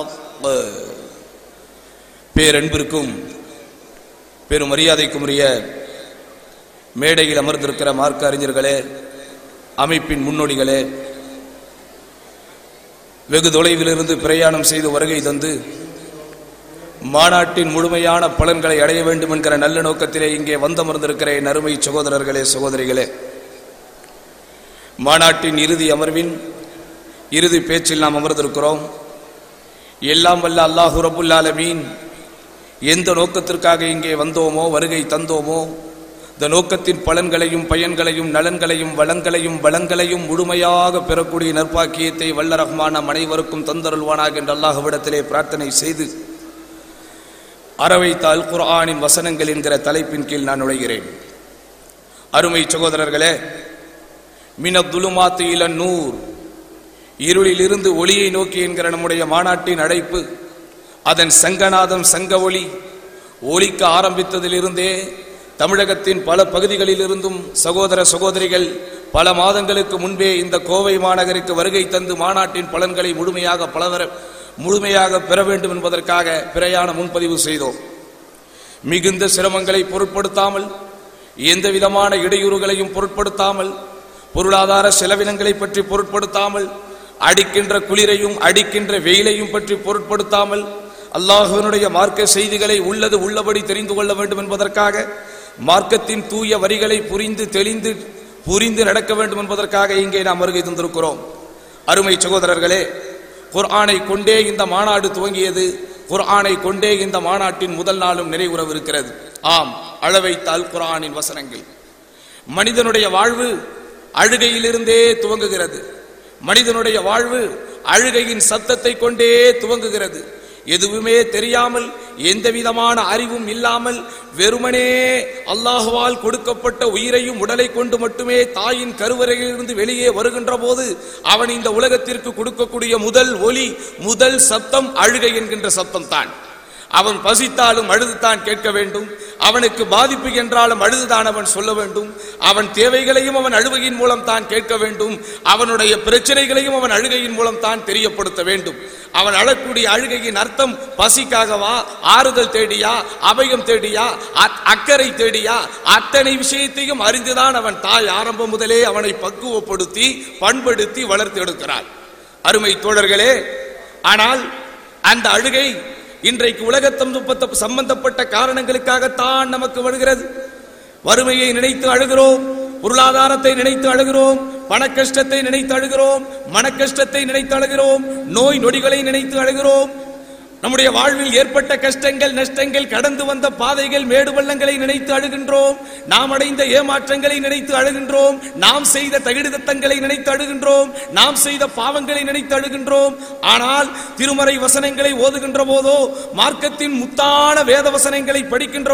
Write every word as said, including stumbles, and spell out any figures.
பேரன்பிற்கும் பெரும் மரியாதைக்கும் உரிய மேடையில் அமர்ந்திருக்கிற மார்க்க அறிஞர்களே, அமைப்பின் முன்னோடிகளே, வெகு தொலைவிலிருந்து பிரயாணம் செய்து வருகை தந்து மாநாட்டின் முழுமையான பலன்களை அடைய வேண்டும் என்கிற நல்ல நோக்கத்திலே இங்கே வந்தமர்ந்திருக்கிற என் அருமை சகோதரர்களே, சகோதரிகளே, மாநாட்டின் இறுதி அமர்வின் இறுதி பேச்சில் நாம் அமர்ந்திருக்கிறோம். எல்லாம் வல்ல அல்லாஹு ரப்புல் ஆலமீன் எந்த நோக்கத்திற்காக இங்கே வந்தோமோ, வருகை தந்தோமோ, இந்த நோக்கத்தின் பலன்களையும் பயன்களையும் நலன்களையும் வளங்களையும் வளங்களையும் முழுமையாக பெறக்கூடிய நற்பாக்கியத்தை வல்ல ரஹ்மான் நம் அனைவருக்கும் தந்தருள்வானாக என்று அல்லாஹ்விடத்திலே பிரார்த்தனை செய்து அரவைத்த அல் குர்ஆனின் வசனங்கள் என்கிற தலைப்பின் கீழ் நான் நுழைகிறேன். அருமை சகோதரர்களே, மினத் துலுமாத்தி இலன் நூர், இருளிலிருந்து ஒளியை நோக்கி என்கிற நம்முடைய மாநாட்டின் அழைப்பு, அதன் சங்கநாதம் சங்க ஒளி ஒலிக்க ஆரம்பித்ததிலிருந்தே தமிழகத்தின் பல பகுதிகளில் இருந்தும் சகோதர சகோதரிகள் பல மாதங்களுக்கு முன்பே இந்த கோவை மாநகருக்கு வருகை தந்து மாநாட்டின் பலன்களை முழுமையாக பலவர முழுமையாக பெற வேண்டும் என்பதற்காக பிரயாண முன்பதிவு செய்தோம். மிகுந்த சிரமங்களை பொருட்படுத்தாமல், எந்த விதமான இடையூறுகளையும் பொருட்படுத்தாமல், பொருளாதார செலவினங்களை பற்றி பொருட்படுத்தாமல், அடிக்கின்ற குளிரையும் அடிக்கின்ற வெயிலையும் பற்றி பொருட்படுத்தாமல், அல்லாஹ்வினுடைய மார்க்க செய்திகளை உள்ளது உள்ளபடி தெரிந்து கொள்ள வேண்டும் என்பதற்காக, மார்க்கத்தின் தூய வரிகளை புரிந்து தெளிந்து புரிந்து நடக்க வேண்டும் என்பதற்காக இங்கே நாம் வருகை தந்திருக்கிறோம். அருமை சகோதரர்களே, குர்ஆனை கொண்டே இந்த மாநாடு துவங்கியது. குர்ஆனை கொண்டே இந்த மாநாட்டின் முதல் நாளும் நிறைவுறவிருக்கிறது. ஆம், அளவைத்த அல் குர்ஆனின் வசனங்கள். மனிதனுடைய வாழ்வு அழுகையிலிருந்தே துவங்குகிறது. மனிதனுடைய வாழ்வு அழுகையின் சத்தத்தை கொண்டே துவங்குகிறது. எதுவுமே தெரியாமல், எந்த விதமான அறிவும் இல்லாமல், வெறுமனே அல்லாஹ்வால் கொடுக்கப்பட்ட உயிரையும் உடலை கொண்டு மட்டுமே தாயின் கருவறையிலிருந்து வெளியே வருகின்ற போது அவன் இந்த உலகத்திற்கு கொடுக்கக்கூடிய முதல் ஒலி, முதல் சத்தம் அழுகை என்கின்ற சத்தம் தான். அவன் பசித்தாலும் அழுதுதான் கேட்க வேண்டும். அவனுக்கு பாதிப்பு என்றாலும் அழுதுதான் அவன் சொல்ல வேண்டும். அவன் தேவைகளையும் அவன் அழுகையின் மூலம் தான் கேட்க வேண்டும். அவனுடைய பிரச்சனைகளையும் அவன் அழுகையின் மூலம் தான் தெரியப்படுத்த வேண்டும். அவன் அழக்கூடிய அழுகையின் அர்த்தம் பசிக்காகவா, ஆறுதல் தேடியா, அபயம் தேடியா, அக்கறை தேடியா, அத்தனை விஷயத்தையும் அறிந்துதான் அவன் தாய் ஆரம்பம் முதலே அவனை பக்குவப்படுத்தி பண்படுத்தி வளர்த்து எடுக்கிறார். அருமை தோழர்களே, ஆனால் அந்த அழுகை இன்றைக்கு உலகத்தம் சம்பந்தப்பட்ட காரணங்களுக்காகத்தான் நமக்கு வருகிறது. வறுமையை நினைத்து அழுகிறோம், பொருளாதாரத்தை நினைத்து அழுகிறோம், பண கஷ்டத்தை நினைத்து அழுகிறோம், மன கஷ்டத்தை நினைத்து அழுகிறோம், நோய் நொடிகளை நினைத்து அழுகிறோம். நம்முடைய வாழ்வில் ஏற்பட்ட கஷ்டங்கள் நஷ்டங்கள், கடந்து வந்த பாதைகள் மேடு பள்ளங்களை நினைத்து அழுகின்றோம். நாம் அடைந்த ஏமாற்றங்களை நினைத்து அழுகின்றோம். நாம் செய்த தகிடுதத்தங்களை நினைத்து அழுகின்றோம். நாம் செய்த பாவங்களை நினைத்து அழுகின்றோம். ஆனால் திருமறை வசனங்களை ஓதுகின்ற போதோ, மார்க்கத்தின் முத்தான வேத வசனங்களை படிக்கின்ற